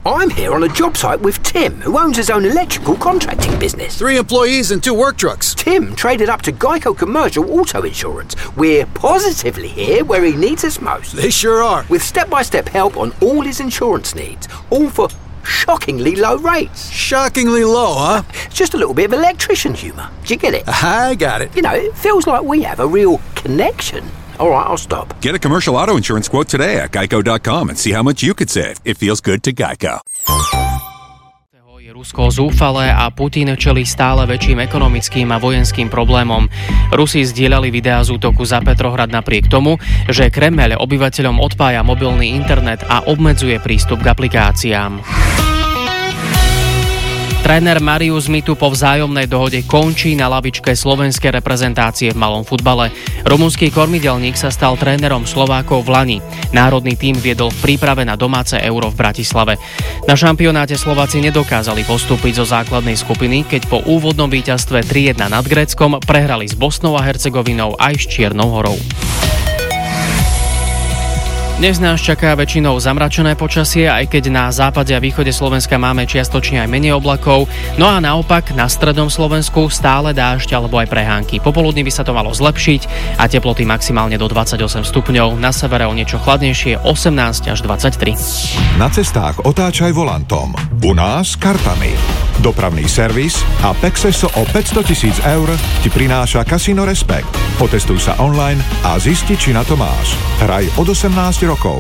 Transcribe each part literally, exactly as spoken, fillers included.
I'm here on a job site with Tim, who owns his own electrical contracting business. Three employees and two work trucks. Tim traded up to Geico Commercial Auto Insurance. We're positively here where he needs us most. They sure are. With step-by-step help on all his insurance needs, all for shockingly low rates. Shockingly low, huh? It's just a little bit of electrician humour. Do you get it? I got it. You know, it feels like we have a real connection. All right, I'll stop. Get a commercial auto insurance quote today at geico dot com and see how much you could save. It feels good to Geico. Je Rusko zúfalé a Putin čelí stále väčším ekonomickým a vojenským problémom. Rusi zdieľali videá z útoku za Petrohrad napriek tomu, že Kremeľ obyvateľom odpája mobilný internet a obmedzuje prístup k aplikáciám. Tréner Marius Mitu po vzájomnej dohode končí na lavičke slovenskej reprezentácie v malom futbale. Rumunský kormidelník sa stal trénerom Slovákov v lani. Národný tím viedol v príprave na domáce Euro v Bratislave. Na šampionáte Slováci nedokázali postúpiť zo základnej skupiny, keď po úvodnom víťazstve tri jedna nad Gréckom prehrali s Bosnou a Hercegovinou aj s Čiernou Horou. Dnes nás čaká väčšinou zamračené počasie, aj keď na západe a východe Slovenska máme čiastočne aj menej oblakov. No a naopak na strednom Slovensku stále dážď alebo aj prehánky. Popoludní by sa to malo zlepšiť a teploty maximálne do dvadsaťosem stupňov. Na severe o niečo chladnejšie osemnásť až dvadsaťtri. Na cestách otáčaj volantom. U nás kartami. Dopravný servis a Pexeso o päťsto tisíc eur ti prináša Casino Respect. Otestuj sa online a zisti, či na to máš. Hraj od osemnásť rokov.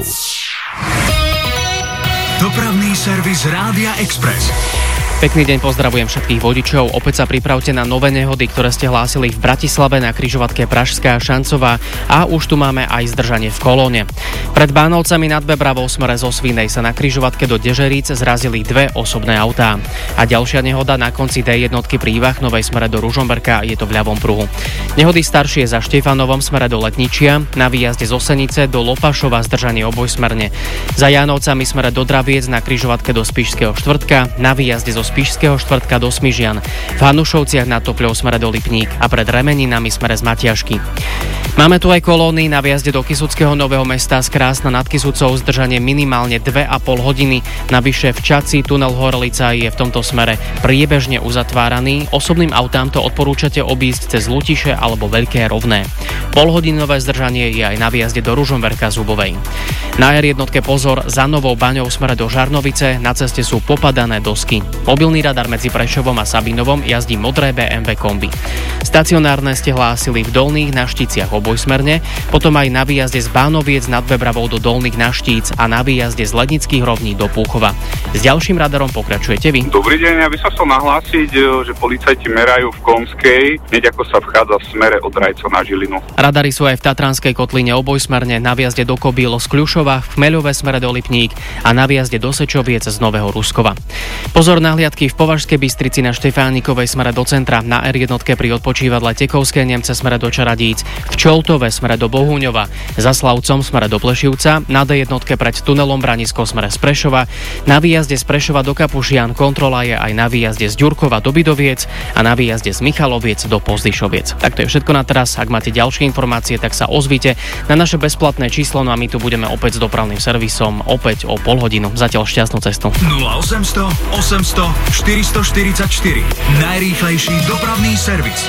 Dopravný servis Rádia Express. Pekný deň, pozdravujem všetkých vodičov. Opäť sa pripravte na nové nehody, ktoré ste hlásili v Bratislave na križovatke Pražská Šancová a už tu máme aj zdržanie v kolóne. Pred Bánovcami nad Bebravou smere zo Svinej sa na križovatke do Dežeríc zrazili dve osobné autá. A ďalšia nehoda na konci dé jedna pri Ivachnovej smere do Ružomberka, je to v ľavom pruhu. Nehody staršie za Štefanovom smere do Letničia, na výjazde z Osenice do Lopašova zdržanie obojsmerne. Za Jánovcami smere do Draviec na križovatke do Spišského štvrtka, na výjazde zo Spišského štvrtka do Smižian, v Hanušovciach nad Topľou smere do Lipník a pred Remeninami smere z Matiašky. Máme tu aj kolóny na výjazde do Kysuckého Nového Mesta z Krásna nad Kysucou, zdržanie minimálne dve a pol hodiny. Navyše v Čaci tunel Horelica je v tomto smere priebežne uzatváraný. Osobným autám to odporúčate obísť cez Lutiše alebo Veľké Rovné. Polhodinové zdržanie je aj na výjazde do Ružomberka z Hubovej. Na er jedna pozor, za Novou Baňou smere do Žarnovice, na ceste sú popadané dosky. Mobilný radar medzi Prešovom a Sabinovom jazdí modré bé em vé kombi. Stacionárne ste hlásili v Dolných Našticiach obojsmerne, potom aj na výjazde z Bánoviec nad Bebravou do Dolných Naštíc a na výjazde z Lednických Rovní do Púchova. S ďalším radarom pokračujete vy. Dobrý deň, ja by som chcel nahlásiť, že policajti merajú v Komskej, hneď ako sa vchádza v smere od Rajco na Žilinu. Radary sú aj v Tatranskej kotline obojsmerne, na výjazde do Kobíl z Kľušova, v Chmeľove smere do Lipník a na výjazde do Sečoviec z Nového Ruskova. Pozor na hliadky v Považskej Bystrici na Štefánikovej smere do centra, na er jedna pri odpočívadle Tekovské Nemce smere do Čaradíc, v Čoltove smere do Bohuňova, za Slavcom smere do Plešivca, na dé jedna pred tunelom Branisko smere z Prešova, na výjazde z Prešova do Kapušian kontrola je aj na výjazde z Ďurkova do Bidoviec a na výjazde z Michaloviec do Pozdyšoviec. Tak to je všetko na teraz. Ak máte ďalšie informácie, tak sa ozvite na naše bezplatné číslo, no a my tu budeme opäť s dopravným servisom opäť o pol hodinu. Zatiaľ šťastnú cestu. nula osemsto osemsto štyristoštyridsaťštyri. Najrýchlejší dopravný servis.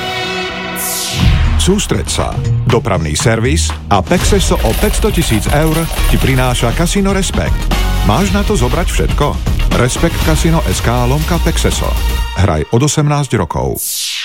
Sústreď sa. Dopravný servis a Pexeso o päťsto tisíc eur ti prináša Casino Respect. Máš na to zobrať všetko? Respekt Casino es ká lomka Pexeso. Hraj od osemnásť rokov.